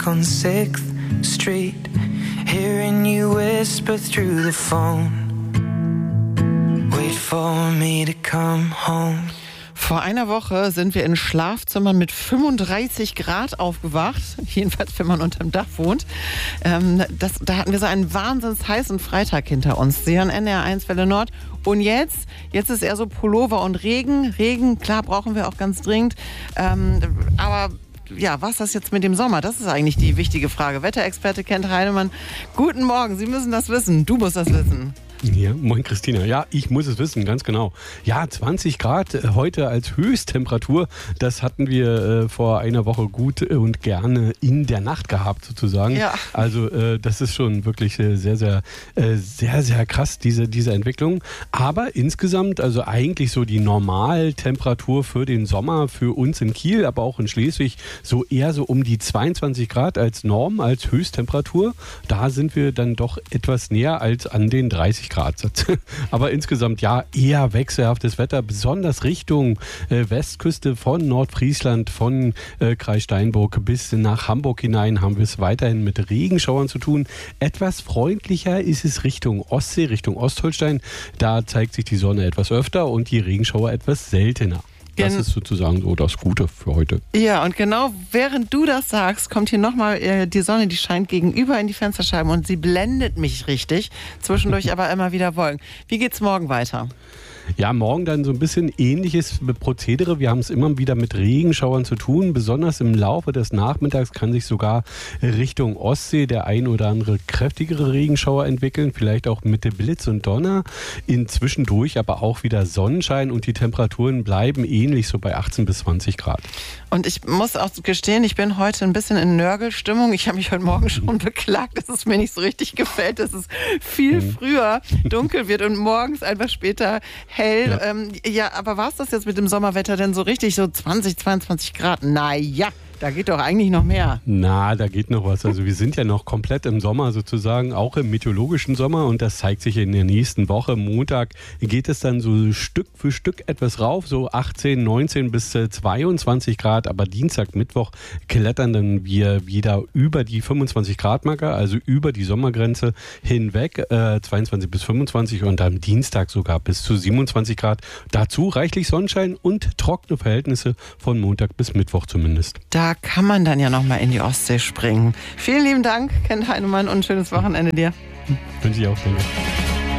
on 6th Street, hearing you whisper through the phone. Wait for me to come home. Vor einer Woche sind wir in Schlafzimmern mit 35 Grad aufgewacht, jedenfalls wenn man unterm Dach wohnt. Da hatten wir so einen wahnsinns heißen Freitag hinter uns. Sie hören NDR 1 Welle Nord. Und jetzt ist eher so Pullover und Regen. Regen, klar, brauchen wir auch ganz dringend. Aber ja, was ist das jetzt mit dem Sommer? Das ist eigentlich die wichtige Frage. Wetterexperte Kent Heinemann, guten Morgen. Sie müssen das wissen. Du musst das wissen. Ja, moin Christina. Ja, ich muss es wissen, ganz genau. Ja, 20 Grad heute als Höchsttemperatur, das hatten wir vor einer Woche gut und gerne in der Nacht gehabt sozusagen. Ja. Also das ist schon wirklich sehr, sehr krass, diese Entwicklung. Aber insgesamt, also eigentlich so die Normaltemperatur für den Sommer für uns in Kiel, aber auch in Schleswig, so eher so um die 22 Grad als Norm, als Höchsttemperatur. Da sind wir dann doch etwas näher als an den 30 Grad. Aber insgesamt ja eher wechselhaftes Wetter, besonders Richtung Westküste von Nordfriesland, von Kreis Steinburg bis nach Hamburg hinein haben wir es weiterhin mit Regenschauern zu tun. Etwas freundlicher ist es Richtung Ostsee, Richtung Ostholstein. Da zeigt sich die Sonne etwas öfter und die Regenschauer etwas seltener. Das ist sozusagen so das Gute für heute. Ja, und genau während du das sagst, kommt hier nochmal die Sonne, die scheint gegenüber in die Fensterscheiben und sie blendet mich richtig. Zwischendurch aber immer wieder Wolken. Wie geht's morgen weiter? Ja, morgen dann so ein bisschen ähnliches Prozedere. Wir haben es immer wieder mit Regenschauern zu tun. Besonders im Laufe des Nachmittags kann sich sogar Richtung Ostsee der ein oder andere kräftigere Regenschauer entwickeln. Vielleicht auch mit Blitz und Donner. Inzwischendurch aber auch wieder Sonnenschein und die Temperaturen bleiben ähnlich so bei 18 bis 20 Grad. Und ich muss auch gestehen, ich bin heute ein bisschen in Nörgelstimmung. Ich habe mich heute Morgen schon beklagt, dass es mir nicht so richtig gefällt, dass es viel früher dunkel wird und morgens einfach später hell. Ja, aber war es das jetzt mit dem Sommerwetter denn so richtig, so 20, 22 Grad? Naja, da geht doch eigentlich noch mehr. Na, da geht noch was. Also wir sind ja noch komplett im Sommer sozusagen, auch im meteorologischen Sommer und das zeigt sich in der nächsten Woche. Montag geht es dann so Stück für Stück etwas rauf, so 18, 19 bis 22 Grad, aber Dienstag, Mittwoch klettern dann wir wieder über die 25 Grad Marke, also über die Sommergrenze hinweg, 22 bis 25 und am Dienstag sogar bis zu 27 Grad. Dazu reichlich Sonnenschein und trockene Verhältnisse von Montag bis Mittwoch zumindest. Da kann man dann ja nochmal in die Ostsee springen. Vielen lieben Dank, Kent Heinemann, und ein schönes Wochenende dir. Wünsche ich auch, danke.